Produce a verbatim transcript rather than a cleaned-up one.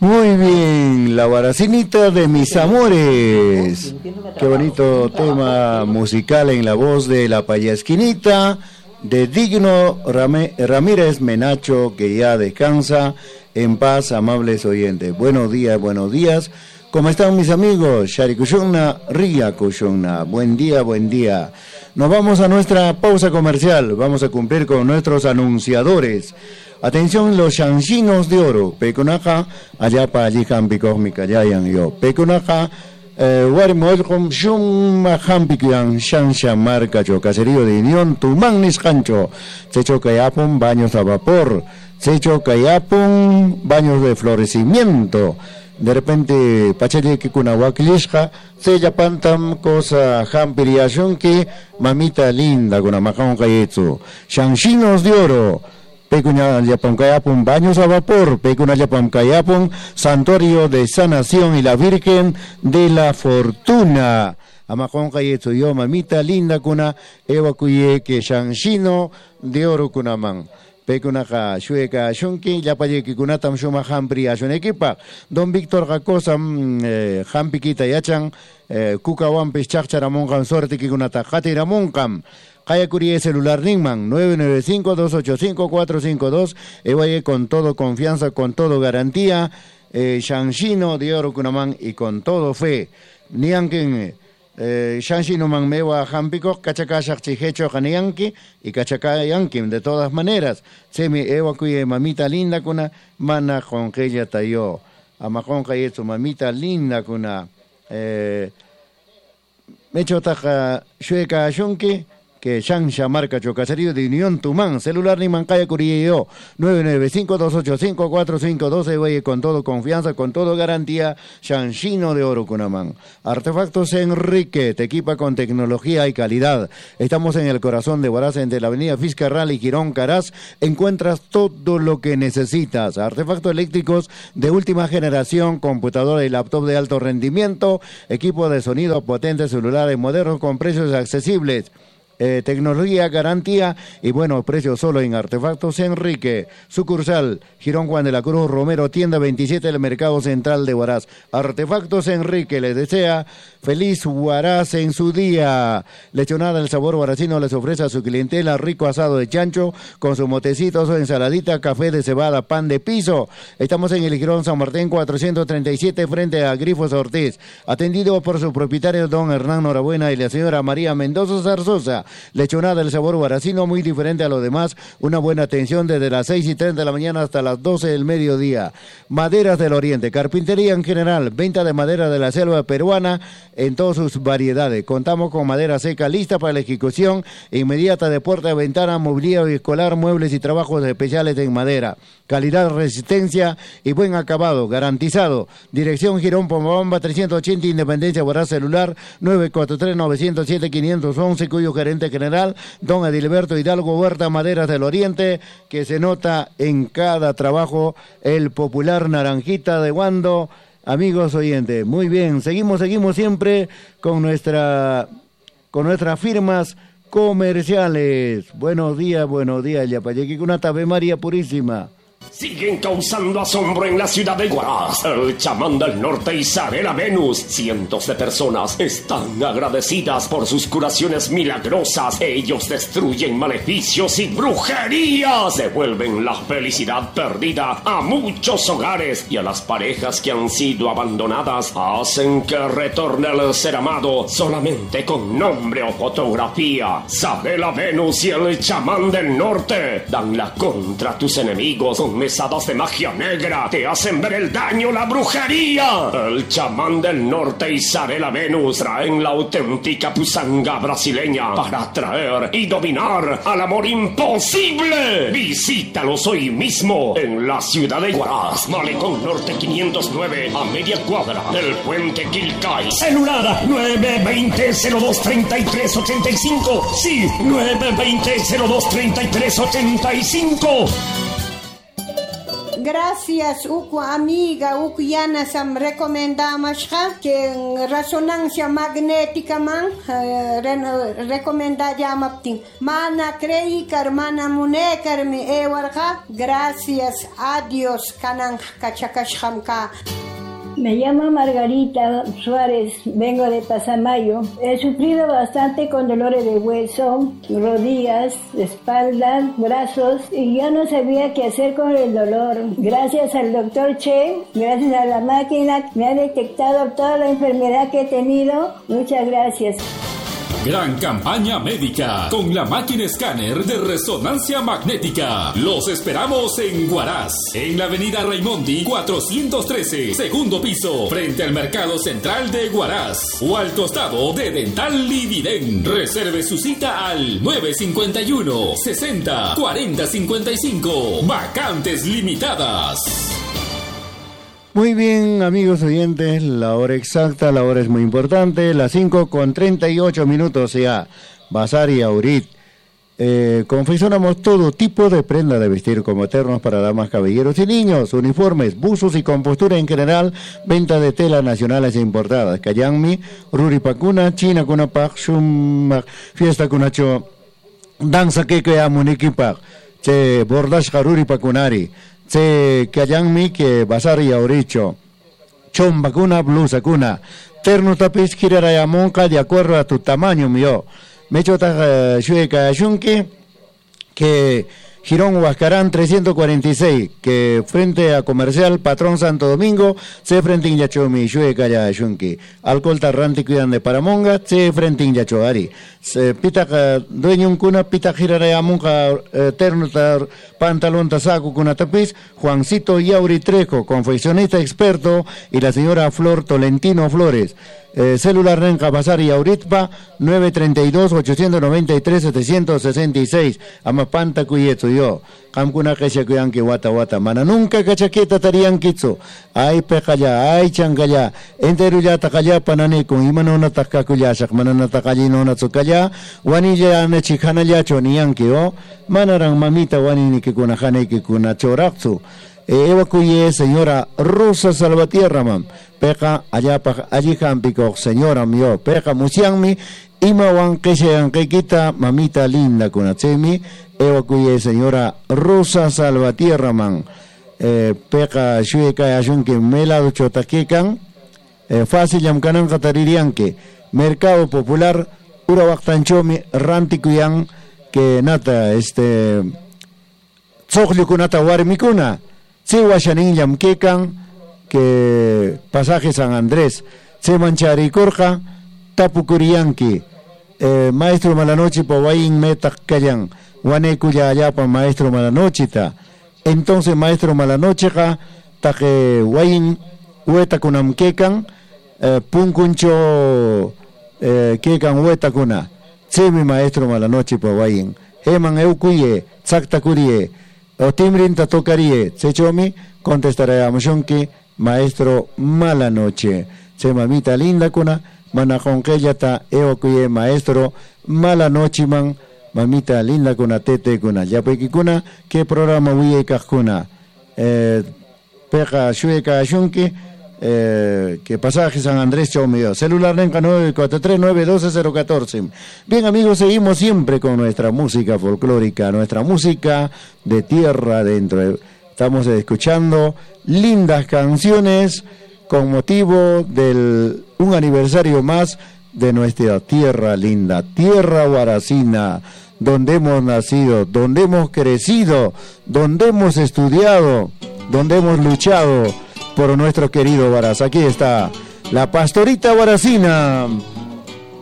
Muy bien, la Guaracinita de mis amores. Qué bonito tema musical en la voz de la payasquinita de Digno Ramé, Ramírez Menacho, que ya descansa en paz, amables oyentes. Buenos días, buenos días. ¿Cómo están mis amigos? Shari Kushuna, Ria Kushuna. Buen día, buen día. Nos vamos a nuestra pausa comercial. Vamos a cumplir con nuestros anunciadores. Atención, los chanchinos de oro. Pecunaja, allá para allí, Hampi Cósmica, ya yo. Pecunaja, Warimoelcom, Shuma Hampikian, Shansha Marcacho, Caserío de Unión, Tumagnis Cancho, Secho Cayapun, baños a vapor, Secho Cayapun, baños de florecimiento. De repente, Pachele que Kunahuaquilishka, Sella Pantam, cosa Hampiriashon que mamita linda, con Amajón Cayetsu. Chanchinos de oro. Pecuna Yapam Cayapun, baños a vapor, Pecuna Yapam Cayapun, Santuario de Sanación y la Virgen de la Fortuna. Amajón Cayetsu, yo, mamita linda, kuna, Eva Cuye, que Chanchino de oro kunaman. Pecunaja, Shueka, Shunki, Yapayeki, Kunatam, Shuma, Hampri, Ashonequipa, Don Víctor Jacosa, Hampiquita Yachan, Cucahuampis, Chacharamoncan, Sorte, Kikunata, Jatiramoncam. Kaya Curie celular Ningman, nueve nueve cinco, dos ocho cinco, cuatro cinco dos, Evaye con todo confianza, con todo garantía, eh, Shanshino de oro Kunaman y con todo fe. Nianken, eh, Shanshino man mewa Hampico, Cachaca Shachihecho Hanianki y Cachaca Yankim, de todas maneras. Semi Ewa Cuye, mamita linda kuna, mana con ella tayo. Amajón Kayetu, mamita linda kuna, eh, Mechotaja Shueka Shunki, que Shansha Marca Chocaserío de Unión Tumán, celular ni Mancaya Curillo, nueve nueve cinco, dos ocho cinco, cuatro cinco dos, oye, con todo confianza, con todo garantía, Shanshino de oro Cunamán. Artefactos Enrique, te equipa con tecnología y calidad. Estamos en el corazón de Huaraz, entre la avenida Fiscarral y Girón Caraz, encuentras todo lo que necesitas. Artefactos eléctricos de última generación, computadora y laptop de alto rendimiento, equipo de sonido potente, celulares modernos con precios accesibles. Eh, tecnología, garantía y buenos precios solo en Artefactos Enrique. Sucursal Girón Juan de la Cruz Romero, tienda veintisiete del Mercado Central de Huaraz. Artefactos Enrique les desea feliz Huaraz en su día. Lechonada El Sabor Huaracino les ofrece a su clientela rico asado de chancho con sus motecitos o ensaladita, café de cebada, pan de piso. Estamos en el Girón San Martín cuatrocientos treinta y siete frente a Grifos Ortiz. Atendido por su propietario don Hernán Norabuena y la señora María Mendoza Zarzosa. Lechonada El Sabor Huaracino, muy diferente a lo demás, una buena atención desde las seis y treinta de la mañana hasta las doce del mediodía. Maderas del Oriente, carpintería en general, venta de madera de la selva peruana en todas sus variedades. Contamos con madera seca lista para la ejecución inmediata de puerta, ventana, mobiliario escolar, muebles y trabajos especiales en madera. Calidad, resistencia y buen acabado, garantizado. Dirección Girón Pomabamba trescientos ochenta, Independencia, Huaraz, celular nueve cuatro tres, nueve cero siete, cinco once, cuyo gerente general, don Edilberto Hidalgo Huerta, Maderas del Oriente, que se nota en cada trabajo, el popular Naranjita de Guando. Amigos oyentes, muy bien, seguimos, seguimos siempre con nuestra, con nuestras firmas comerciales. Buenos días, buenos días, Yapayequi, con una Ave María Purísima. Siguen causando asombro en la ciudad de Huaraz. El chamán del norte Isabela Venus. Cientos de personas están agradecidas por sus curaciones milagrosas. Ellos destruyen maleficios y brujerías. Devuelven la felicidad perdida a muchos hogares y a las parejas que han sido abandonadas. Hacen que retorne el ser amado solamente con nombre o fotografía. Isabela Venus y el chamán del norte dan la contra tus enemigos con mesadas de magia negra, te hacen ver el daño, la brujería. El chamán del norte y Isabela Venus traen la auténtica pusanga brasileña para atraer y dominar al amor imposible. Visítalos hoy mismo en la ciudad de Huaraz, Malecón Norte quinientos nueve, a media cuadra del puente Quilcay. Celular nueve veinte, cero dos treinta y tres ochenta y cinco. Sí, nueve veinte, cero dos treinta y tres ochenta y cinco. Gracias, uku amiga, uku yana sam recomendamos que en resonancia magnética man uh, recomenda llamaptin. Mana crei mana munekar mi ewarja. Gracias a Dios kanan kachakashkamka. Me llamo Margarita Suárez, vengo de Pasamayo. He sufrido bastante con dolores de hueso, rodillas, espalda, brazos y ya no sabía qué hacer con el dolor. Gracias al doctor Che, gracias a la máquina, me ha detectado toda la enfermedad que he tenido. Muchas gracias. Gran campaña médica con la máquina escáner de resonancia magnética. Los esperamos en Huaraz, en la avenida Raimondi cuatrocientos trece, segundo piso, frente al Mercado Central de Huaraz o al costado de Dental Lividen. Reserve su cita al nueve cinco uno, sesenta, cuarenta cincuenta y cinco. Vacantes limitadas. Muy bien, amigos oyentes, la hora exacta, la hora es muy importante, las cinco con treinta y ocho minutos ya. Bazar y Aurit. Eh, confeccionamos todo tipo de prenda de vestir como ternos para damas, caballeros y niños, uniformes, buzos y compostura en general, venta de telas nacionales e importadas. Kayangmi, Ruripakuna, China Kunapak, Shumak, Fiesta Kunacho, Danza Keke Amunikipak, Che Bordash Ruripakunari. Se Kayangmi que Bazar y Auricho, Chomba Kuna, blusa Kuna, terno tapiz Kirarayamonka de acuerdo a tu tamaño mío. Me chota Shue Kayashunki que Girón Huascarán trescientos cuarenta y seis, que frente a Comercial Patrón Santo Domingo, se frente in Yachomi, Shue Kayashunki, Alcohol Tarranti cuidan de Paramonga, se frente in Yachoari. Se pita dueño un cuna, pita Girarayamonka, terno tar pantalón tasaco con tapiz, Juancito Yauri Trejo, confeccionista experto, y la señora Flor Tolentino Flores. Eh, celular Renca Bazar y Auritpa nueve treinta y dos, ochocientos noventa y tres, setecientos sesenta y seis. Amapanta Cuyeto yo. Kamkuna Kashakuyanki Wata Wata. Mana nunca cachaqueta tarian kitsu. Ay pekaya, ay changaya. Enteruya takaya panani con imanona takakuya, shakmanana takajinona tsukaya. Wanilla nechikana yacho niyanki o. Manarang mamita wanini kikuna hane kikuna choraksu. Ewa kuye señora Rosa Salvatierra mam peka allá pa allí campiko señora mío peka musiangmi ima wan keshe kita mamita linda kunatsemi ewa kuye señora Rosa Salvatierra mam eh, peka shueka ayunke melado chotakekan eh, fácil yamkanan kataririanke Mercado Popular urawaktanchomi rantikuyan que nata este tsoglu kunata warmikuna se washanin yamkekan que pasaje San Andrés se manchari corja tapukurianki eh, maestro malanoche pa wain metak kayan wane kuya ayapa maestro malanoche ta entonces maestro malanoche ka ta que wain hueta kunam kekan eh, punkuncho eh, kekan hueta kuna se mi maestro malanoche pa wain heman eukuye sakta kurie o timrin ta tocarie sechomi contestaré a moshonki maestro mala noche se mamita linda kuna mana conquella ta eokuye maestro mala noche man mamita linda kuna tete kuna yapeki kuna que programa wiye kakuna eh pega shueka shunki Eh, que pasaje San Andrés Chomio, celular Renca nueve cuatro tres nueve uno dos cero uno cuatro. Bien amigos, seguimos siempre con nuestra música folclórica, nuestra música de tierra adentro. Estamos escuchando lindas canciones con motivo del un aniversario más de nuestra tierra linda, tierra huaracina, donde hemos nacido, donde hemos crecido, donde hemos estudiado, donde hemos luchado por nuestro querido Huaraz. Aquí está la pastorita huaracina.